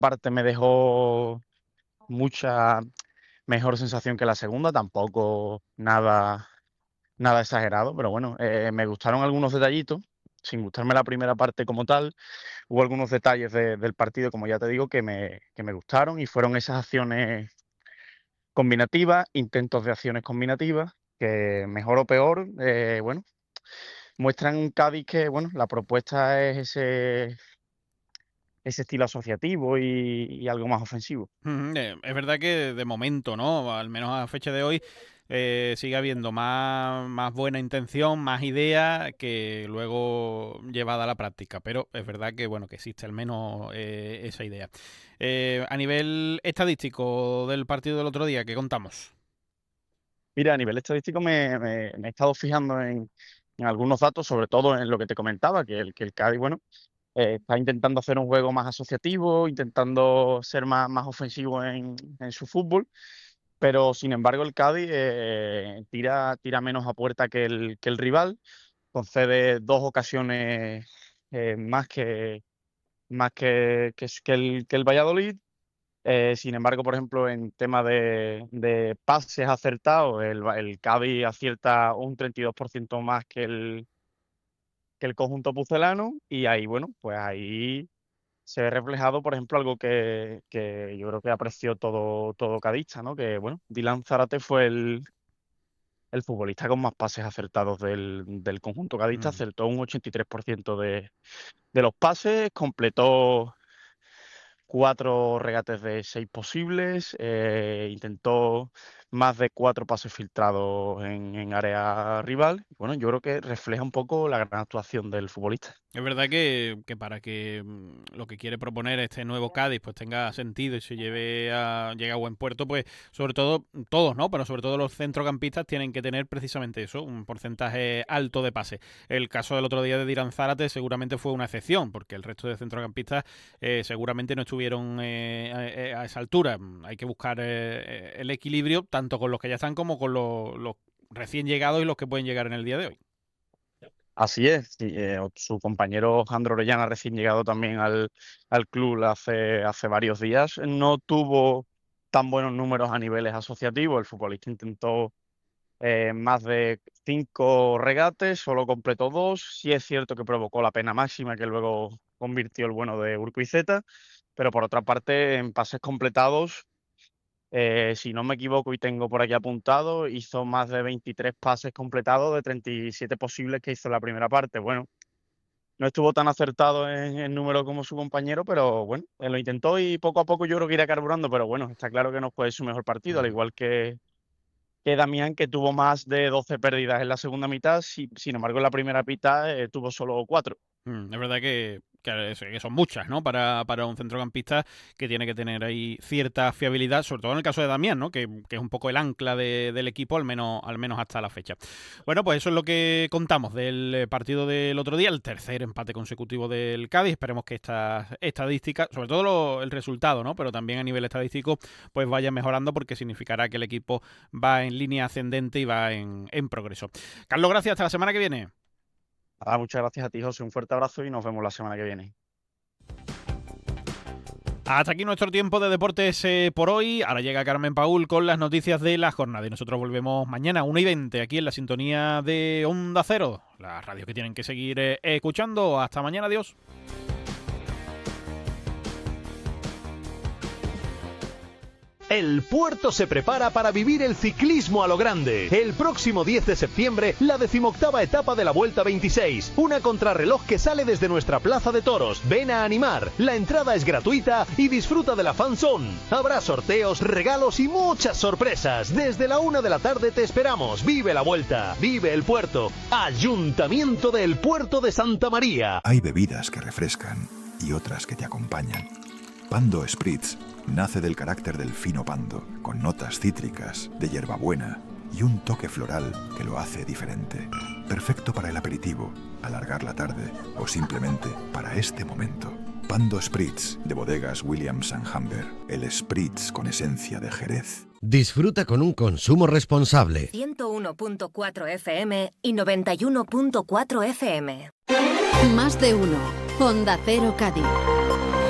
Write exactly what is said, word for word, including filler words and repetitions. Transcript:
parte me dejó mucha mejor sensación que la segunda, tampoco nada, nada exagerado, pero bueno, eh, me gustaron algunos detallitos, sin gustarme la primera parte como tal. Hubo algunos detalles de- del partido, como ya te digo, que me, que me gustaron y fueron esas acciones combinativas, intentos de acciones combinativas, que mejor o peor, eh, bueno, muestran un Cádiz que, bueno, la propuesta es ese, ese estilo asociativo y, y algo más ofensivo. Ujú, eh, Es verdad que de momento, ¿no? Al menos a fecha de hoy, eh, sigue habiendo más, más buena intención, más idea que luego llevada a la práctica. Pero es verdad que, bueno, que existe al menos eh, esa idea. Eh, a nivel estadístico del partido del otro día, ¿qué contamos? Mira, a nivel estadístico me, me- me he estado fijando en, en algunos datos, sobre todo en lo que te comentaba, que el, que el Cádiz, bueno, eh, está intentando hacer un juego más asociativo, intentando ser más, más ofensivo en, en su fútbol, pero sin embargo el Cádiz eh, tira, tira menos a puerta que el, que el rival, concede dos ocasiones eh, más que, más que, que, que el, que el Valladolid. Eh, sin embargo, por ejemplo, en tema de, de pases acertados, el, Va- el Cádiz acierta un treinta y dos por ciento más que el, que el conjunto pucelano, y ahí, bueno, pues ahí se ve reflejado, por ejemplo, algo que, que yo creo que apreció todo, todo cadista, ¿no? Que, bueno, Dylan Zárate fue el, el futbolista con más pases acertados del, del conjunto cadista, Mm. acertó un ochenta y tres por ciento de, de los pases, completó cuatro regates de seis posibles, eh, intentó más de cuatro pases filtrados en, en área rival. Bueno, yo creo que refleja un poco la gran actuación del futbolista. Es verdad que, que para que mm, lo que quiere proponer este nuevo Cádiz pues tenga sentido y se lleve a, llegue a buen puerto, pues sobre todo todos, ¿no? Pero sobre todo los centrocampistas tienen que tener precisamente eso, un porcentaje alto de pase. El caso del otro día de Diran Zárate seguramente fue una excepción, porque el resto de centrocampistas eh, seguramente no estuvieron eh, a, a esa altura. Hay que buscar eh, el equilibrio tanto con los que ya están como con los, los recién llegados y los que pueden llegar en el día de hoy. Así es, sí, eh, su compañero Jandro Orellana, recién llegado también al, al club hace, hace varios días, no tuvo tan buenos números a niveles asociativos. El futbolista intentó eh, más de cinco regates, solo completó dos. Sí es cierto que provocó la pena máxima que luego convirtió el bueno de Urquizueta, pero por otra parte, en pases completados, eh, si no me equivoco y tengo por aquí apuntado, hizo más de veintitrés pases completados de treinta y siete posibles que hizo en la primera parte. Bueno, no estuvo tan acertado en el número como su compañero, pero bueno, él lo intentó y poco a poco yo creo que irá carburando, pero bueno, está claro que no fue su mejor partido, al Ujú. igual que que Damián, que tuvo más de doce pérdidas en la segunda mitad. Si- sin embargo, en la primera mitad eh, tuvo solo cuatro. Mm, es verdad que, que, que son muchas, ¿no? Para, para un centrocampista que tiene que tener ahí cierta fiabilidad, sobre todo en el caso de Damián, ¿no? Que, que es un poco el ancla de, del equipo, al menos, al menos hasta la fecha. Bueno, pues eso es lo que contamos del eh, partido del otro día, el tercer empate consecutivo del Cádiz. Esperemos que estas estadísticas, sobre todo lo- el resultado, ¿no? Pero también a nivel estadístico, pues vaya mejorando porque significará que el equipo va en línea ascendente y va en, en progreso. Carlos, gracias. Hasta la semana que viene. Ah, muchas gracias a ti, José. Un fuerte abrazo y nos vemos la semana que viene. Hasta aquí nuestro tiempo de deportes eh, por hoy. Ahora llega Carmen Paul con las noticias de la jornada. Y nosotros volvemos mañana, una y veinte, aquí en la sintonía de Onda Cero, la radio que tienen que seguir eh, escuchando. Hasta mañana, adiós. El puerto se prepara para vivir el ciclismo a lo grande. El próximo diez de septiembre, la decimoctava etapa de la Vuelta veintiséis. Una contrarreloj que sale desde nuestra plaza de toros. Ven a animar. La entrada es gratuita y disfruta de la fanzone. Habrá sorteos, regalos y muchas sorpresas. Desde la una de la tarde te esperamos. Vive la Vuelta. Vive el puerto. Ayuntamiento del Puerto de Santa María. Hay bebidas que refrescan y otras que te acompañan. Pando Spritz nace del carácter del fino pando, con notas cítricas, de hierbabuena y un toque floral que lo hace diferente. Perfecto para el aperitivo, alargar la tarde o simplemente para este momento. Pando Spritz, de bodegas Williams and Humber, el Spritz con esencia de Jerez. Disfruta con un consumo responsable. ciento uno punto cuatro F M y noventa y uno punto cuatro F M. Más de uno. Onda Cero Cádiz.